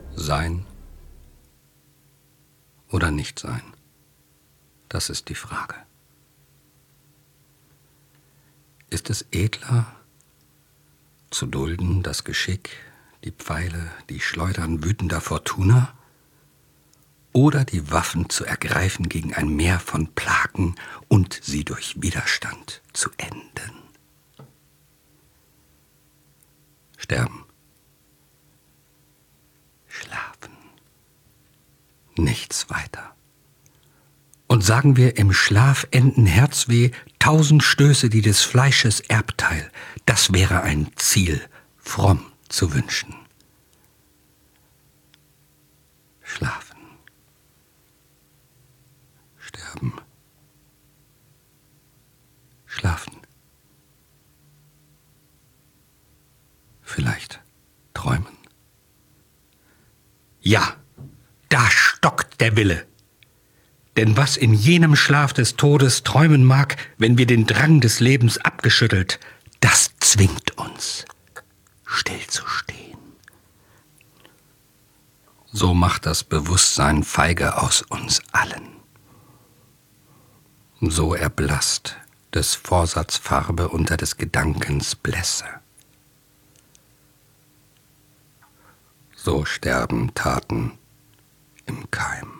Sein oder nicht sein? Das ist die Frage. Ist es edler, zu dulden das Geschick, die Pfeile, die Schleudern wütender Fortuna, oder die Waffen zu ergreifen gegen ein Meer von Plagen und sie durch Widerstand zu enden? Sterben. Schlafen. Nichts weiter. Und sagen wir, im Schlaf enden Herzweh 1000 Stöße, die des Fleisches Erbteil. Das wäre ein Ziel, fromm zu wünschen. Schlafen. Sterben. Schlafen. Vielleicht träumen. Ja, da stockt der Wille. Denn was in jenem Schlaf des Todes träumen mag, wenn wir den Drang des Lebens abgeschüttelt, das zwingt uns, stillzustehen. So macht das Bewusstsein feige aus uns allen. So erblasst des Vorsatz Farbe unter des Gedankens Blässe. So sterben Taten im Keim.